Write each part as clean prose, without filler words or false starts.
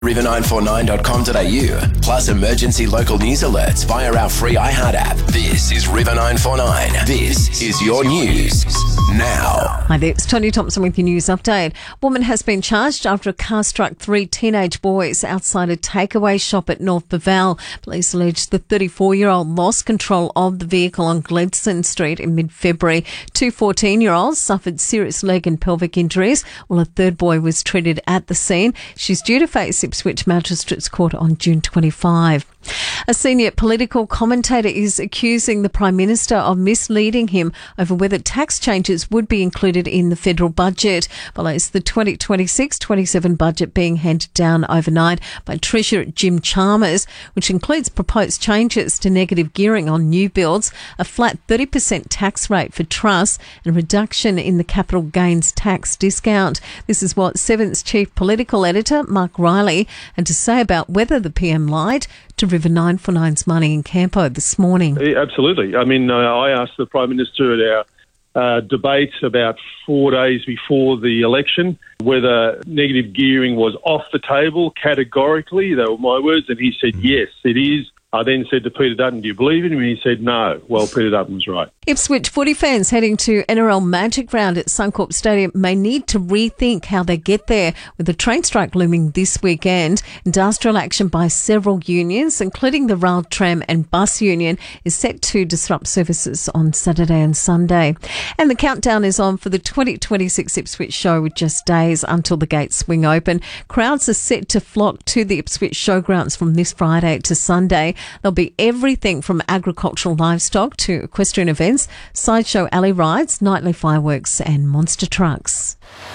river949.com.au, plus emergency local news alerts via our free iHeart app. This is River 949. This is your news now. Hi there, it's Tony Thompson with your news update. Woman has been charged after a car struck 3 teenage boys outside a takeaway shop at North Baval. Police allege the 34-year-old lost control of the vehicle on Gledson Street in mid-February. 2 14-year-olds suffered serious leg and pelvic injuries, while a third boy was treated at the scene. She's due to face Ipswich Magistrates Court on June 25. A senior political commentator is accusing the Prime Minister of misleading him over whether tax changes would be included in the federal budget. Follows the 2026-27 budget being handed down overnight by Treasurer Jim Chalmers, which includes proposed changes to negative gearing on new builds, a flat 30% tax rate for trusts, and a reduction in the capital gains tax discount. This is what Seven's chief political editor, Mark Riley, had to say about whether the PM lied to River 949's Marnie in Campo this morning. Yeah, absolutely. I mean, I asked the Prime Minister at our debate about 4 days before the election whether negative gearing was off the table categorically. They were my words, and he said, yes, it is. I then said to Peter Dutton, do you believe him? And he said, no. Well, Peter Dutton was right. Ipswich footy fans heading to NRL Magic Round at Suncorp Stadium may need to rethink how they get there, with the train strike looming this weekend. Industrial action by several unions, including the Rail, Tram and Bus Union, is set to disrupt services on Saturday and Sunday. And the countdown is on for the 2026 Ipswich show, with just days until the gates swing open. Crowds are set to flock to the Ipswich showgrounds from this Friday to Sunday. There'll be everything from agricultural livestock to equestrian events, sideshow alley rides, nightly fireworks and monster trucks.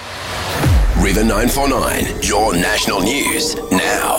River 949, your national news now.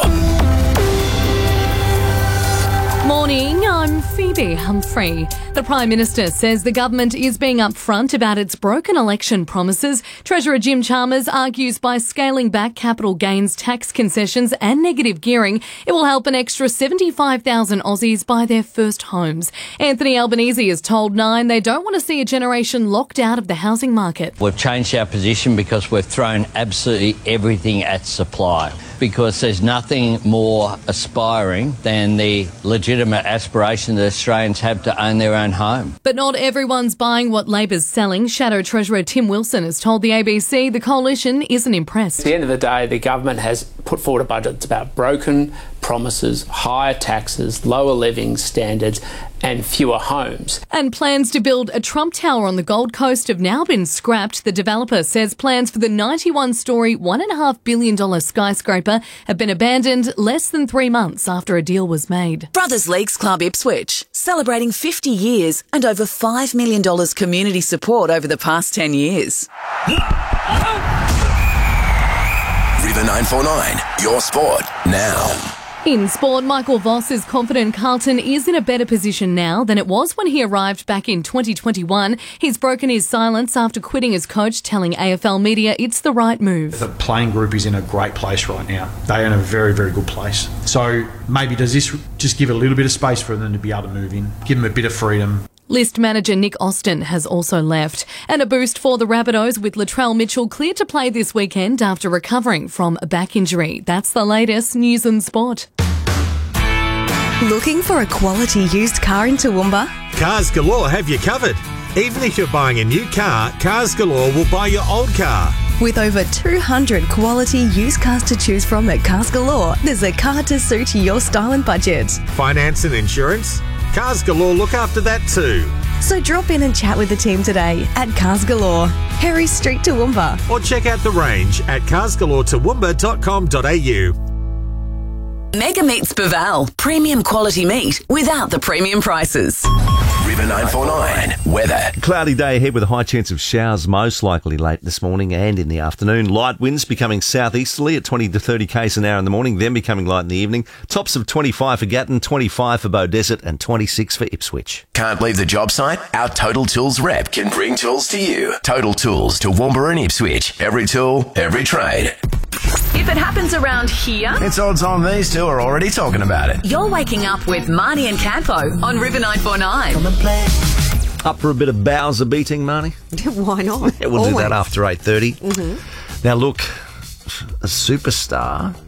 Morning, I'm Phoebe Humphrey. The Prime Minister says the government is being upfront about its broken election promises. Treasurer Jim Chalmers argues by scaling back capital gains tax concessions and negative gearing, it will help an extra 75,000 Aussies buy their first homes. Anthony Albanese has told Nine they don't want to see a generation locked out of the housing market. We've changed our position because we've thrown absolutely everything at supply, because there's nothing more aspiring than the legitimate aspiration that Australians have to own their own home. But not everyone's buying what Labor's selling. Shadow Treasurer Tim Wilson has told the ABC the coalition isn't impressed. At the end of the day, the government has put forward a budget that's about broken promises, higher taxes, lower living standards and fewer homes. And plans to build a Trump Tower on the Gold Coast have now been scrapped. The developer says plans for the 91-storey, $1.5 billion skyscraper have been abandoned less than 3 months after a deal was made. Brothers Leagues Club Ipswich, celebrating 50 years and over $5 million community support over the past 10 years. River 949, your sport now. In sport, Michael Voss is confident Carlton is in a better position now than it was when he arrived back in 2021. He's broken his silence after quitting as coach, telling AFL media it's the right move. The playing group is in a great place right now. They are in a very, very good place. So maybe does this just give a little bit of space for them to be able to move in, give them a bit of freedom. List manager Nick Austin has also left. And a boost for the Rabbitohs, with Latrell Mitchell clear to play this weekend after recovering from a back injury. That's the latest news and sport. Looking for a quality used car in Toowoomba? Cars Galore have you covered. Even if you're buying a new car, Cars Galore will buy your old car. With over 200 quality used cars to choose from at Cars Galore, there's a car to suit your style and budget. Finance and insurance? Cars Galore look after that too. So drop in and chat with the team today at Cars Galore, Harry Street, Toowoomba. Or check out the range at carsgaloretoowoomba.com.au. Mega Meats Baval, premium quality meat without the premium prices. River 949, weather. Cloudy day ahead with a high chance of showers, most likely late this morning and in the afternoon. Light winds becoming southeasterly at 20 to 30 k's an hour in the morning, then becoming light in the evening. Tops of 25 for Gatton, 25 for Beaudesert and 26 for Ipswich. Can't leave the job site? Our Total Tools rep can bring tools to you. Total Tools to Toowoomba and Ipswich. Every tool, every trade. If it happens around here, It's odds on these two are already talking about it. you're waking up with Marnie and Campo on River 949. Up for a bit of Bowser beating, Marnie? Why not? Yeah, we'll do that after 8:30. Mm-hmm. Now, look, a superstar